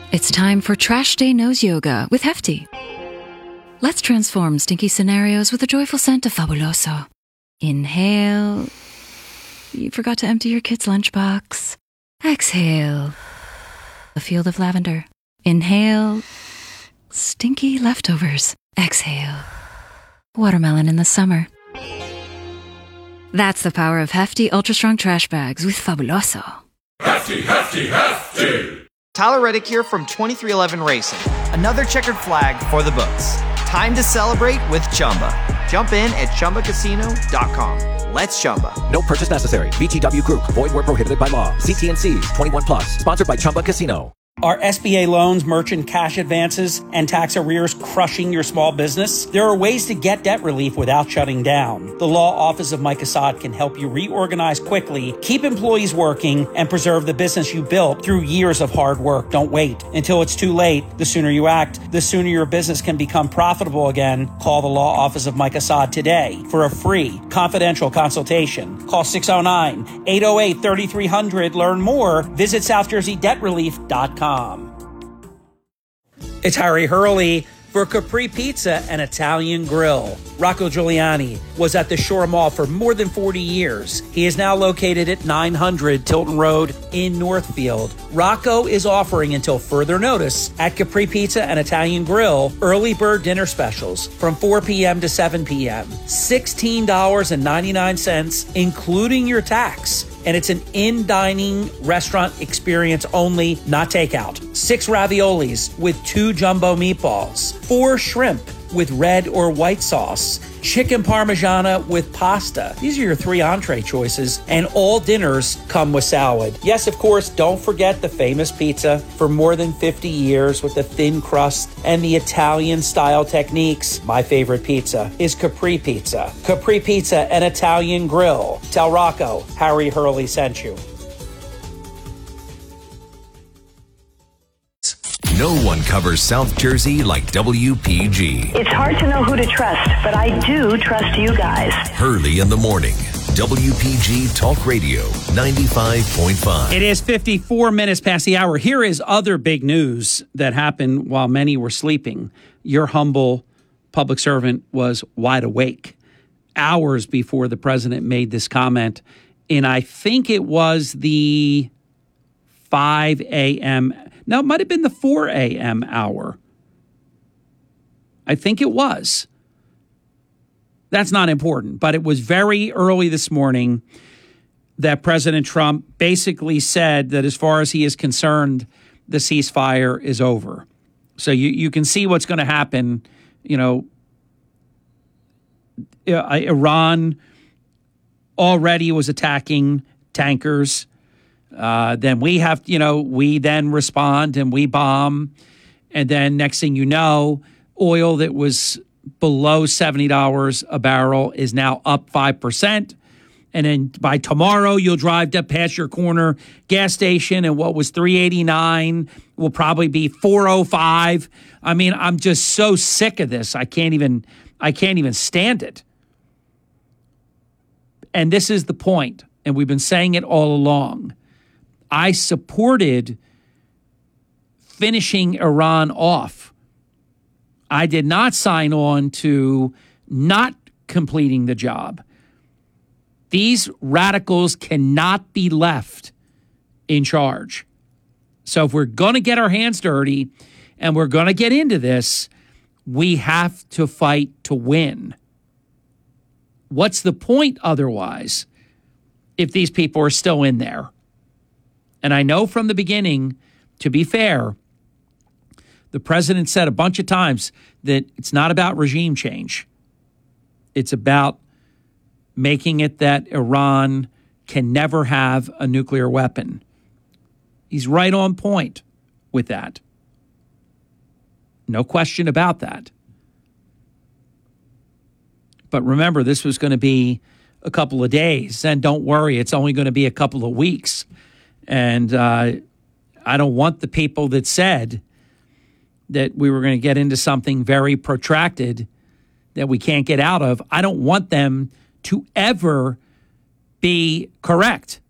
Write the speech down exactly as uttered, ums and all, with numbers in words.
It's time for Trash Day Nose Yoga with Hefty. Let's transform stinky scenarios with the joyful scent of Fabuloso. Inhale. You forgot to empty your kid's lunchbox. Exhale. A field of lavender. Inhale. Stinky leftovers. Exhale. Watermelon in the summer. That's the power of Hefty Ultra Strong Trash Bags with Fabuloso. Hefty, Hefty, Hefty! Tyler Reddick here from twenty-three eleven Racing. Another checkered flag for the books. Time to celebrate with Chumba. Jump in at Chumba Casino dot com. Let's Chumba. No purchase necessary. V G W Group. Void where prohibited by law. See T and C's. twenty-one plus. Sponsored by Chumba Casino. Are S B A loans, merchant cash advances, and tax arrears crushing your small business? There are ways to get debt relief without shutting down. The law office of Mike Assad can help you reorganize quickly, keep employees working, and preserve the business you built through years of hard work. Don't wait until it's too late. The sooner you act, the sooner your business can become profitable again. Call the law office of Mike Assad today for a free, confidential consultation. Call six oh nine, eight oh eight, thirty-three hundred. Learn more. Visit south jersey debt relief dot com. It's Harry Hurley for Capri Pizza and Italian Grill. Rocco Giuliani was at the Shore Mall for more than forty years. He is now located at nine hundred Tilton Road in Northfield. Rocco is offering until further notice at Capri Pizza and Italian Grill early bird dinner specials from four p.m. to seven p.m. sixteen dollars and ninety-nine cents, including your tax. And it's an in-dining restaurant experience only, not takeout. Six raviolis with two jumbo meatballs. Four shrimp with red or white sauce. Chicken parmigiana with pasta. These are your three entree choices, and all dinners come with salad. Yes, of course, don't forget the famous pizza for more than fifty years with the thin crust and the Italian-style techniques. My favorite pizza is Capri Pizza. Capri Pizza and Italian Grill. Tell Rocco Harry Hurley sent you. No one covers South Jersey like W P G. It's hard to know who to trust, but I do trust you guys. Hurley in the morning. W P G Talk Radio ninety-five point five. It is fifty-four minutes past the hour. Here is other big news that happened while many were sleeping. Your humble public servant was wide awake hours before the president made this comment. And I think it was the five a.m. No, it might have been the four a.m. hour. I think it was. That's not important, but it was very early this morning that President Trump basically said that as far as he is concerned, the ceasefire is over. So you, you can see what's going to happen. You know, Iran already was attacking tankers. Uh, then we have, you know, we then respond and we bomb. And then next thing you know, oil that was below seventy dollars a barrel is now up five percent. And then by tomorrow, you'll drive up past your corner gas station and what was three eighty-nine will probably be four oh five. I mean, I'm just so sick of this. I can't even, I can't even stand it. And this is the point, and we've been saying it all along. I supported finishing Iran off. I did not sign on to not completing the job. These radicals cannot be left in charge. So if we're going to get our hands dirty and we're going to get into this, we have to fight to win. What's the point otherwise if these people are still in there? And I know from the beginning, to be fair, the president said a bunch of times that it's not about regime change. It's about making it that Iran can never have a nuclear weapon. He's right on point with that. No question about that. But remember, this was going to be a couple of days. And don't worry, it's only going to be a couple of weeks. And uh, I don't want the people that said that we were going to get into something very protracted that we can't get out of. I don't want them to ever be correct.